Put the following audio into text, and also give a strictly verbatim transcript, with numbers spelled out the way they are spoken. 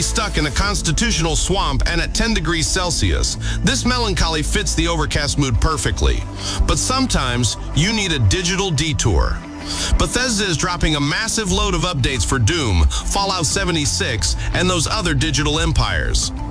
Stuck in a constitutional swamp and at ten degrees Celsius, this melancholy fits the overcast mood perfectly. But sometimes you need a digital detour. Bethesda is dropping a massive load of updates for Doom, Fallout seventy-six, and those other digital empires.